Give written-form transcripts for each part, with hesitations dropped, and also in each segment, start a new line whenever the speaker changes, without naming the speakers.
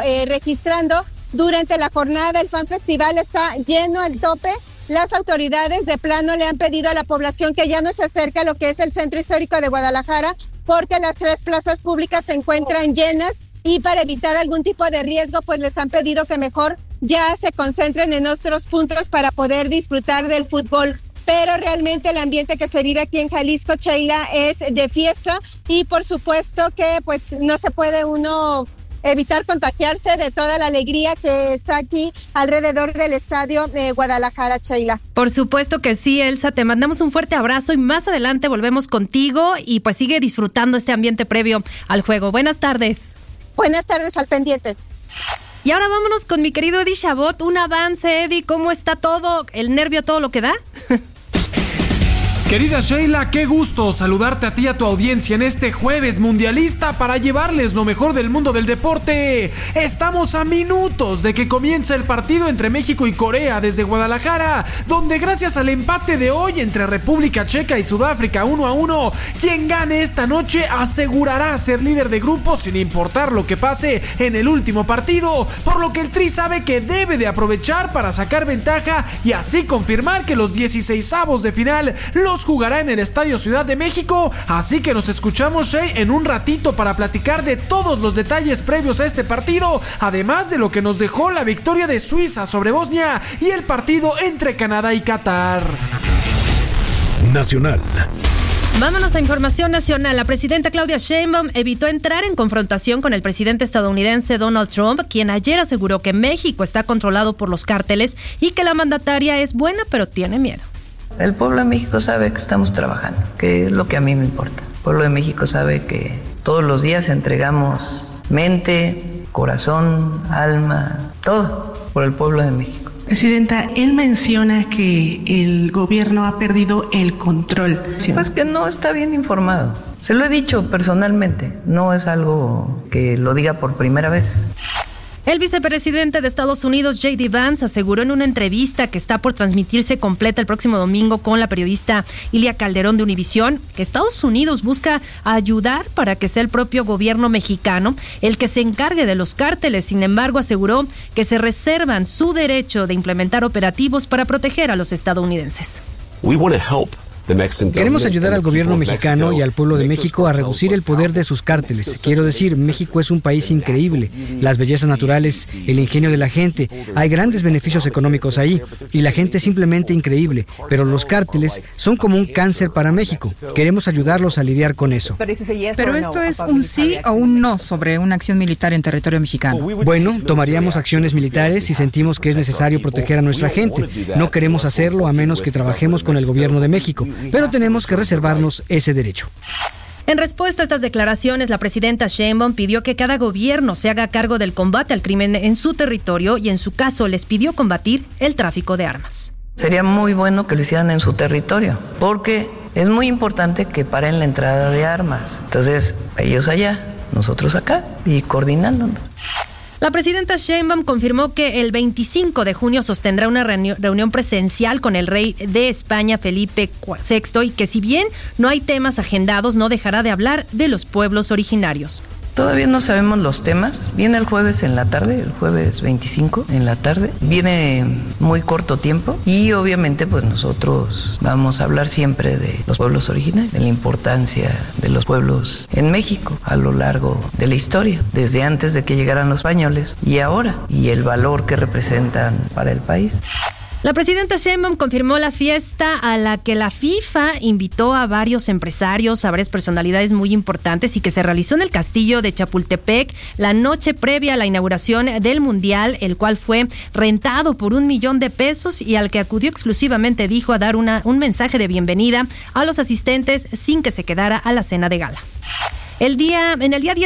registrando durante la jornada. El Fan Festival está lleno al tope. Las autoridades de plano le han pedido a la población que ya no se acerque a lo que es el centro histórico de Guadalajara, porque las 3 plazas públicas se encuentran llenas, y para evitar algún tipo de riesgo, pues les han pedido que mejor ya se concentren en otros puntos para poder disfrutar del fútbol. Pero realmente el ambiente que se vive aquí en Jalisco, Sheila, es de fiesta, y por supuesto que pues no se puede uno evitar contagiarse de toda la alegría que está aquí alrededor del estadio de Guadalajara, Sheila.
Por supuesto que sí, Elsa, te mandamos un fuerte abrazo y más adelante volvemos contigo y pues sigue disfrutando este ambiente previo al juego. Buenas tardes.
Buenas tardes, al pendiente.
Y ahora vámonos con mi querido Eddie Chabot. Un avance, Eddie, ¿cómo está todo? ¿El nervio todo lo que da?
Querida Sheila, qué gusto saludarte a ti y a tu audiencia en este jueves mundialista para llevarles lo mejor del mundo del deporte. Estamos a minutos de que comience el partido entre México y Corea desde Guadalajara, donde gracias al empate de hoy entre República Checa y Sudáfrica 1-1, quien gane esta noche asegurará ser líder de grupo sin importar lo que pase en el último partido, por lo que el Tri sabe que debe de aprovechar para sacar ventaja y así confirmar que los 16avos de final los jugará en el Estadio Ciudad de México. Así que nos escuchamos, Shey, en un ratito para platicar de todos los detalles previos a este partido, además de lo que nos dejó la victoria de Suiza sobre Bosnia y el partido entre Canadá y Qatar.
Nacional.
Vámonos a información nacional. La presidenta Claudia Sheinbaum evitó entrar en confrontación con el presidente estadounidense Donald Trump, quien ayer aseguró que México está controlado por los cárteles y que la mandataria es buena pero tiene miedo.
El pueblo de México sabe que estamos trabajando, que es lo que a mí me importa. El pueblo de México sabe que todos los días entregamos mente, corazón, alma, todo por el pueblo de México.
Presidenta, él menciona que el gobierno ha perdido el control.
Pues que no está bien informado. Se lo he dicho personalmente, no es algo que lo diga por primera vez.
El vicepresidente de Estados Unidos, J.D. Vance, aseguró en una entrevista que está por transmitirse completa el próximo domingo con la periodista Ilia Calderón de Univisión, que Estados Unidos busca ayudar para que sea el propio gobierno mexicano el que se encargue de los cárteles. Sin embargo, aseguró que se reservan su derecho de implementar operativos para proteger a los estadounidenses.
Queremos ayudar al gobierno mexicano y al pueblo de México a reducir el poder de sus cárteles. Quiero decir, México es un país increíble. Las bellezas naturales, el ingenio de la gente, hay grandes beneficios económicos ahí y la gente es simplemente increíble. Pero los cárteles son como un cáncer para México. Queremos ayudarlos a lidiar con eso.
Pero esto es un sí o un no sobre una acción militar en territorio mexicano.
Bueno, tomaríamos acciones militares si sentimos que es necesario proteger a nuestra gente. No queremos hacerlo a menos que trabajemos con el gobierno de México. Pero tenemos que reservarnos ese derecho.
En respuesta a estas declaraciones, la presidenta Sheinbaum pidió que cada gobierno se haga cargo del combate al crimen en su territorio y en su caso les pidió combatir el tráfico de armas.
Sería muy bueno que lo hicieran en su territorio, porque es muy importante que paren la entrada de armas. Entonces, ellos allá, nosotros acá y coordinándonos.
La presidenta Sheinbaum confirmó que el 25 de junio sostendrá una reunión presencial con el rey de España, Felipe VI, y que si bien no hay temas agendados, no dejará de hablar de los pueblos originarios.
Todavía no sabemos los temas. Viene el jueves en la tarde, el jueves 25 en la tarde. Viene muy corto tiempo y obviamente pues nosotros vamos a hablar siempre de los pueblos originarios, de la importancia de los pueblos en México a lo largo de la historia, desde antes de que llegaran los españoles y ahora, y el valor que representan para el país.
La presidenta Sheinbaum confirmó la fiesta a la que la FIFA invitó a varios empresarios, a varias personalidades muy importantes y que se realizó en el castillo de Chapultepec la noche previa a la inauguración del Mundial, el cual fue rentado por $1 millón y al que acudió exclusivamente, dijo, a dar un mensaje de bienvenida a los asistentes sin que se quedara a la cena de gala. En el día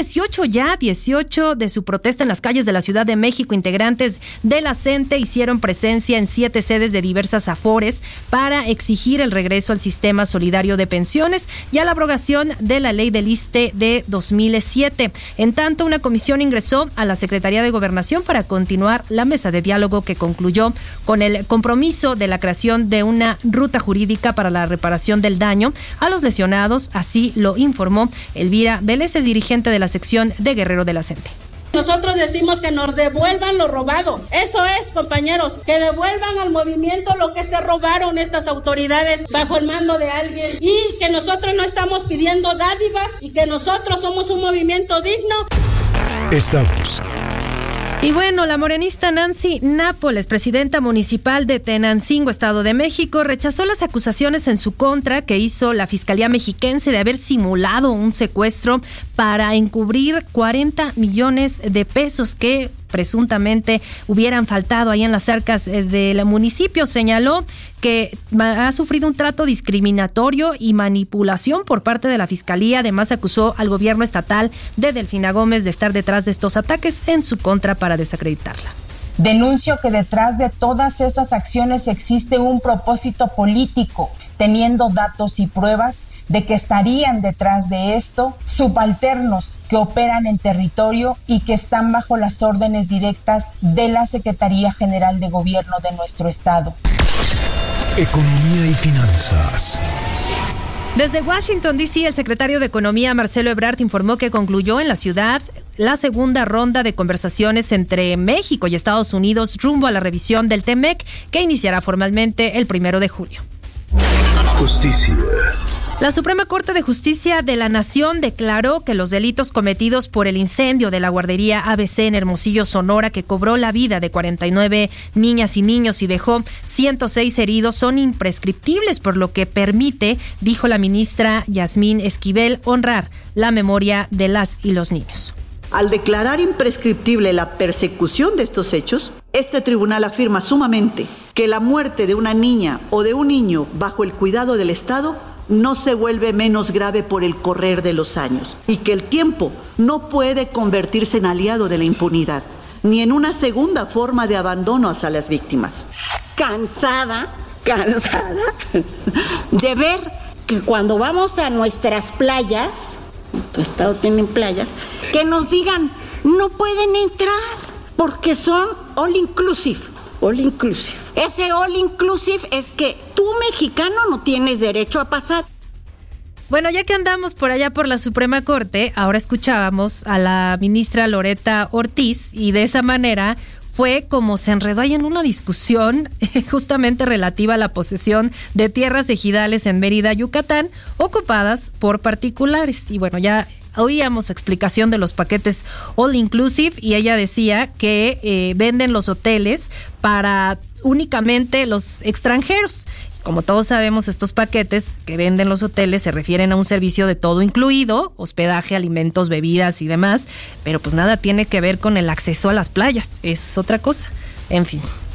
18 de su protesta en las calles de la Ciudad de México, integrantes de la CENTE hicieron presencia en 7 sedes de diversas afores para exigir el regreso al sistema solidario de pensiones y a la abrogación de la ley del ISSSTE de 2007. En tanto, una comisión ingresó a la Secretaría de Gobernación para continuar la mesa de diálogo que concluyó con el compromiso de la creación de una ruta jurídica para la reparación del daño a los lesionados. Así lo informó Elvira Vélez, es dirigente de la sección de Guerrero de la CENTE.
Nosotros decimos que nos devuelvan lo robado. Eso es, compañeros, que devuelvan al movimiento lo que se robaron estas autoridades bajo el mando de alguien, y que nosotros no estamos pidiendo dádivas y que nosotros somos un movimiento digno.
Estamos.
Y bueno, la morenista Nancy Nápoles, presidenta municipal de Tenancingo, Estado de México, rechazó las acusaciones en su contra que hizo la Fiscalía Mexiquense de haber simulado un secuestro para encubrir 40 millones de pesos que presuntamente hubieran faltado ahí en las arcas del municipio. Señaló que ha sufrido un trato discriminatorio y manipulación por parte de la Fiscalía. Además, acusó al gobierno estatal de Delfina Gómez de estar detrás de estos ataques en su contra para desacreditarla.
Denuncio que detrás de todas estas acciones existe un propósito político, teniendo datos y pruebas de que estarían detrás de esto subalternos que operan en territorio y que están bajo las órdenes directas de la Secretaría General de Gobierno de nuestro estado.
Economía y finanzas.
Desde Washington, D.C., el secretario de Economía, Marcelo Ebrard, informó que concluyó en la ciudad la segunda ronda de conversaciones entre México y Estados Unidos rumbo a la revisión del TEMEC, que iniciará formalmente el 1 de junio.
Justicia.
La Suprema Corte de Justicia de la Nación declaró que los delitos cometidos por el incendio de la guardería ABC en Hermosillo, Sonora, que cobró la vida de 49 niñas y niños y dejó 106 heridos, son imprescriptibles, por lo que permite, dijo la ministra Yasmín Esquivel, honrar la memoria de las y los niños.
Al declarar imprescriptible la persecución de estos hechos, este tribunal afirma sumamente que la muerte de una niña o de un niño bajo el cuidado del Estado no se vuelve menos grave por el correr de los años y que el tiempo no puede convertirse en aliado de la impunidad, ni en una segunda forma de abandono hacia las víctimas.
Cansada de ver que cuando vamos a nuestras playas, tu estado tiene playas, que nos digan no pueden entrar porque son all inclusive. All inclusive. Ese all inclusive es que tú, mexicano, no tienes derecho a pasar.
Bueno, ya que andamos por allá por la Suprema Corte, ahora escuchábamos a la ministra Loretta Ortiz y de esa manera fue como se enredó ahí en una discusión justamente relativa a la posesión de tierras ejidales en Mérida, Yucatán, ocupadas por particulares. Y bueno, ya oíamos su explicación de los paquetes all inclusive y ella decía que venden los hoteles para únicamente los extranjeros. Como todos sabemos, estos paquetes que venden los hoteles se refieren a un servicio de todo incluido, hospedaje, alimentos, bebidas y demás, pero pues nada tiene que ver con el acceso a las playas, eso es otra cosa. En fin.